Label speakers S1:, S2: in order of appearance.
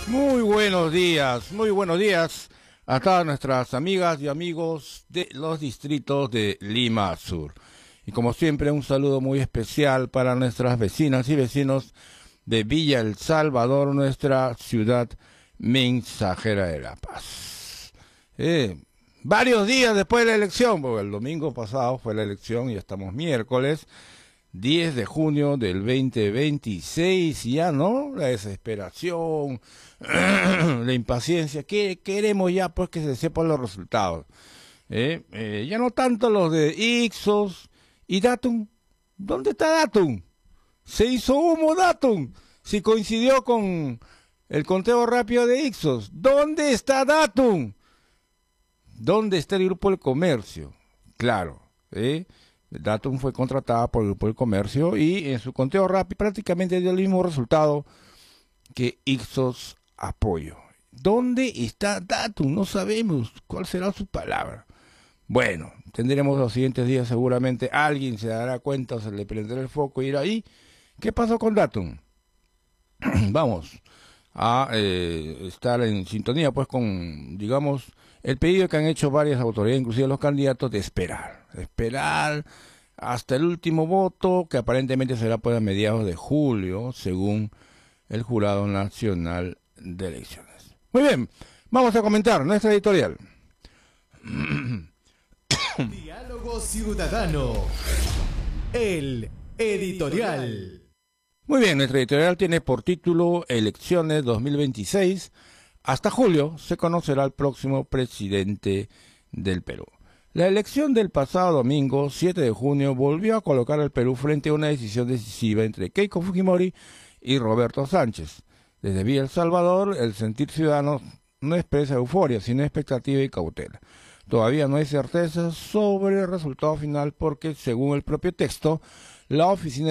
S1: Muy buenos días a todas nuestras amigas y amigos de los distritos de Lima Sur. Y como siempre, un saludo muy especial para nuestras vecinas y vecinos de Villa El Salvador, nuestra ciudad mensajera de la paz. Varios días después de la elección, porque el domingo pasado fue la elección y estamos miércoles 10 de junio del 2026, ya no, la desesperación, la impaciencia, que queremos ya pues que se sepan los resultados. Ya no tanto los de Ixos y Datum. ¿Dónde está Datum? Se hizo humo Datum. Si coincidió con el conteo rápido de Ixos. ¿Dónde está Datum? ¿Dónde está el Grupo del Comercio? Claro, Datum fue contratada por el Grupo del Comercio y en su conteo rápido prácticamente dio el mismo resultado que Ixos Apoyo. ¿Dónde está Datum? No sabemos cuál será su palabra. Bueno, tendremos los siguientes días seguramente. Alguien se dará cuenta o se le prenderá el foco y dirá, ¿y qué pasó con Datum? Vamos a estar en sintonía pues con, digamos, el pedido que han hecho varias autoridades, inclusive los candidatos, de esperar hasta el último voto, que aparentemente será pues a mediados de julio, según el Jurado Nacional de Elecciones. Muy bien, vamos a comentar nuestra editorial.
S2: Diálogo Ciudadano, el editorial.
S1: Muy bien, nuestra editorial tiene por título Elecciones 2026. Hasta julio se conocerá el próximo presidente del Perú. La elección del pasado domingo, 7 de junio, volvió a colocar al Perú frente a una decisión decisiva entre Keiko Fujimori y Roberto Sánchez. Desde Villa El Salvador, el sentir ciudadano no expresa euforia, sino expectativa y cautela. Todavía no hay certeza sobre el resultado final porque, según el propio texto, la oficina